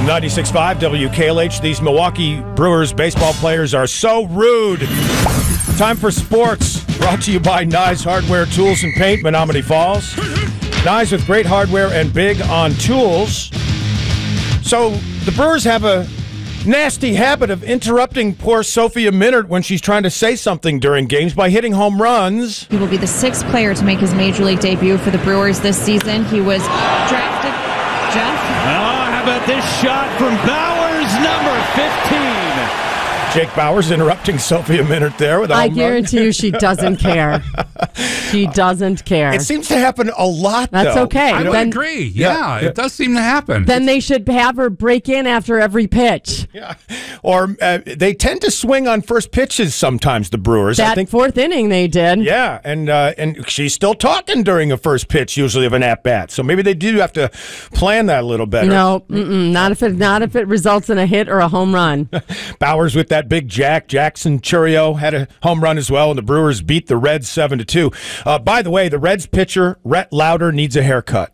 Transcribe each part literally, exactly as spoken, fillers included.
ninety-six point five W K L H. These Milwaukee Brewers baseball players are so rude. Time for sports. Brought to you by Nyes Hardware, Tools, and Paint, Menominee Falls. Nyes with great hardware and big on tools. So the Brewers have a nasty habit of interrupting poor Sophia Minnaert when she's trying to say something during games by hitting home runs. He will be the sixth player to make his Major League debut for the Brewers this season. He was drafted. Jeff? Oh, how about this shot from Bowers, number fifteen? Jake Bowers interrupting Sophia Minnaert there with a home I run. guarantee you she doesn't care. She doesn't care. It seems to happen a lot, That's though. okay. I would Then- agree. Yeah, Yeah. it does seem to happen. Then they should have her break in after every pitch. Yeah. Or uh, they tend to swing on first pitches sometimes, the Brewers. I That think. fourth inning they did. Yeah, and uh, and she's still talking during a first pitch, usually of an at bat. So maybe they do have to plan that a little better. No, mm-mm, not if it not if it results in a hit or a home run. Bowers with that big jack. Jackson Churio had a home run as well, and the Brewers beat the Reds seven to two. Uh, by the way, the Reds pitcher Rhett Lauder needs a haircut.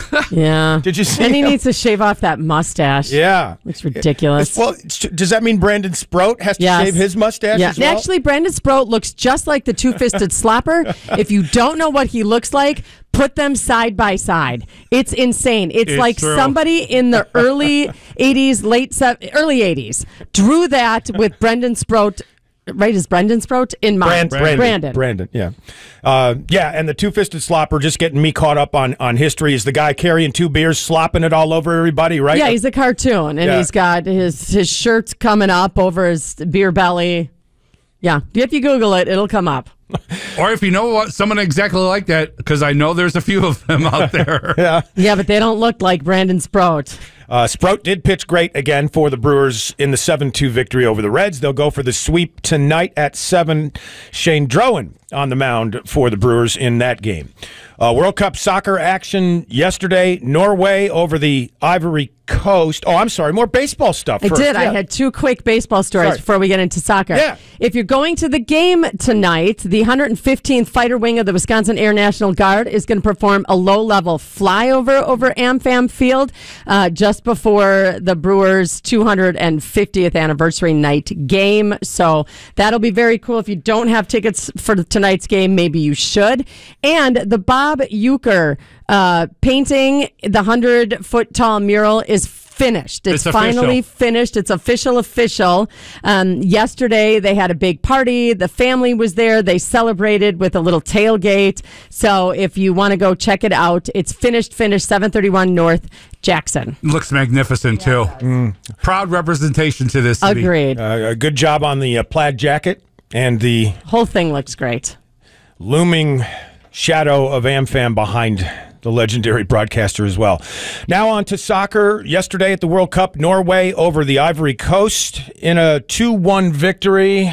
Yeah. Did you see And he him? needs to shave off that mustache. Yeah, Looks ridiculous. Well, does that mean Brandon Sproat has to Yes. shave his mustache Yeah, as well? actually, Brandon Sproat looks just like the two-fisted slapper. If you don't know what he looks like, put them side by side. It's insane. It's, It's like true. somebody in the early eighties, late se- early eighties drew that with Brendan Sproat. Right, is Brendan Sproat in mind? Brand, Brandon, Brandon. Brandon, yeah. Uh, yeah, and the two-fisted slopper, just getting me caught up on, on history, is the guy carrying two beers, slopping it all over everybody, right? Yeah, he's a cartoon, and Yeah. he's got his, his shirt coming up over his beer belly. Yeah, if you Google it, it'll come up. Or if you know what, someone exactly like that, because I know there's a few of them out there. yeah. Yeah, but they don't look like Brandon Sproat. Uh, Sprout did pitch great again for the Brewers in the seven two victory over the Reds. They'll go for the sweep tonight at seven. Shane Drowan on the mound for the Brewers in that game. Uh, World Cup soccer action yesterday. Norway over the Ivory Coast. Oh, I'm sorry. More baseball stuff. I first. did. I Yeah. had two quick baseball stories Sorry. before we get into soccer. Yeah. If you're going to the game tonight, the one hundred fifteenth Fighter Wing of the Wisconsin Air National Guard is going to perform a low-level flyover over AmFam Field uh, just before the Brewers' two hundred fiftieth anniversary night game. So that'll be very cool. If you don't have tickets for tonight's game, maybe you should. And the Bob Euchre uh, painting the hundred-foot tall mural is finished. It's, It's finally official. finished. It's official, official. Um, yesterday, they had a big party. The family was there. They celebrated with a little tailgate. So if you want to go check it out, it's finished, finished, seven thirty-one North Jackson. Looks magnificent, too. Mm. Proud representation to this city. Agreed. Uh, a good job on the uh, plaid jacket and the Whole thing looks great. looming shadow of AmFam behind the legendary broadcaster as well. Now on to soccer. Yesterday at the World Cup, Norway over the Ivory Coast in a two one victory.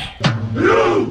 No!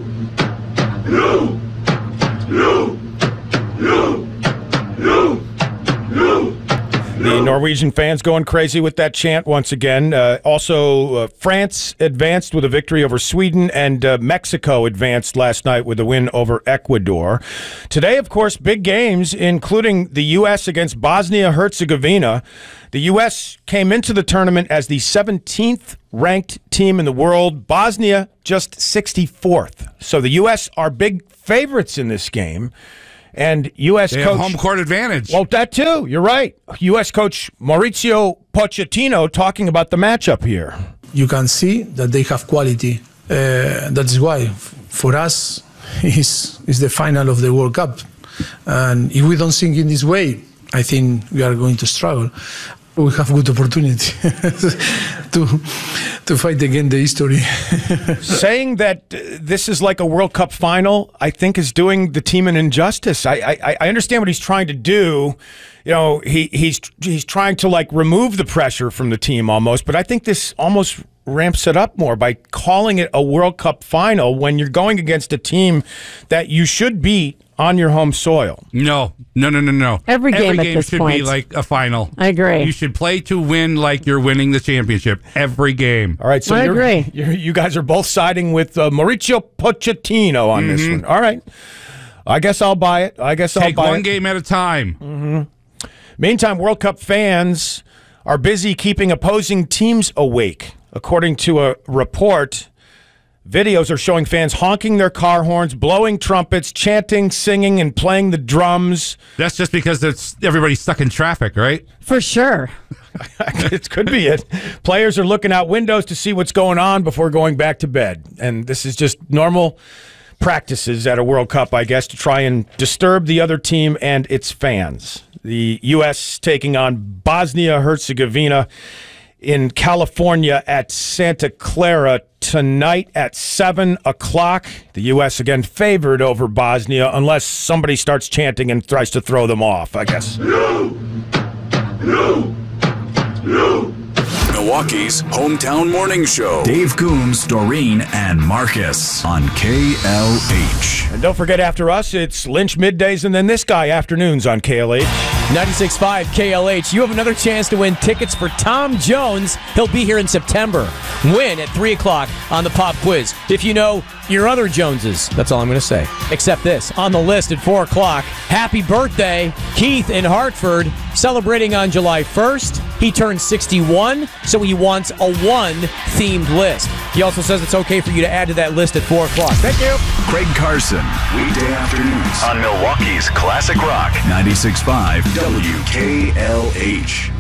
No! No! No! No! No! The Norwegian fans going crazy with that chant once again. Uh, also, uh, France advanced with a victory over Sweden, and uh, Mexico advanced last night with a win over Ecuador. Today, of course, big games, including the U S against Bosnia-Herzegovina. The U S came into the tournament as the seventeenth ranked team in the world. Bosnia just sixty-fourth. So the U S are big favorites in this game. And U S They coach have home court advantage. Well, that too. You're right. U S coach Mauricio Pochettino talking about the matchup here. You can see that they have quality. Uh, that's why, f- for us, is is the final of the World Cup. And if we don't think in this way, I think we are going to struggle. We have good opportunity to to fight against the history. Saying that uh, this is like a World Cup final, I think, is doing the team an injustice. I, I I understand what he's trying to do. You know, he he's he's trying to like remove the pressure from the team almost, but I think this almost ramps it up more by calling it a World Cup final when you're going against a team that you should beat on your home soil. No, no, no, no, no. Every game at game this should point. be like a final. I agree. You should play to win like you're winning the championship. Every game. All right, so I you're, agree. You're, you guys are both siding with uh, Mauricio Pochettino on this one. All right. I guess I'll buy it. I guess I'll Take buy one it. game at a time. Mm-hmm. Meantime, World Cup fans are busy keeping opposing teams awake. According to a report, videos are showing fans honking their car horns, blowing trumpets, chanting, singing, and playing the drums. That's just because it's everybody's stuck in traffic, right? For sure. It could be it. Players are looking out windows to see what's going on before going back to bed. And this is just normal practices at a World Cup, I guess, to try and disturb the other team and its fans. The U S taking on Bosnia-Herzegovina in California at Santa Clara tonight at seven o'clock. The U S again favored over Bosnia unless somebody starts chanting and tries to throw them off, I guess. No! No! No! Milwaukee's hometown morning show. Dave Coombs, Doreen, and Marcus on K L H. And don't forget, after us, it's Lynch middays and then this guy afternoons on K L H. ninety-six point five K L H. You have another chance to win tickets for Tom Jones. He'll be here in September. Win at three o'clock on the pop quiz. If you know your other Joneses, that's all I'm going to say. Except this, on the list at four o'clock, happy birthday, Keith in Hartford, celebrating on July first. He turned sixty-one, so he wants a one-themed list. He also says it's okay for you to add to that list at four o'clock. Thank you. Craig Carson, weekday afternoons on Milwaukee's Classic Rock, ninety-six point five W K L H.